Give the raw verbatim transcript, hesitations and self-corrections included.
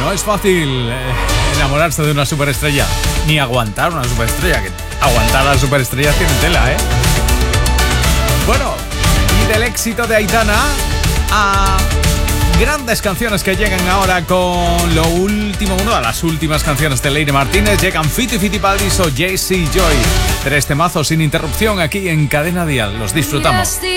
no es fácil eh, enamorarse de una superestrella, ni aguantar una superestrella, que aguantar a las superestrellas tiene tela, ¿eh? Bueno, y del éxito de Aitana a grandes canciones que llegan ahora con lo último, una de las últimas canciones de Leire Martínez. Llegan Fito y Fitipaldis o Jay-Z Joy. Tres temazos sin interrupción aquí en Cadena Dial. Los disfrutamos.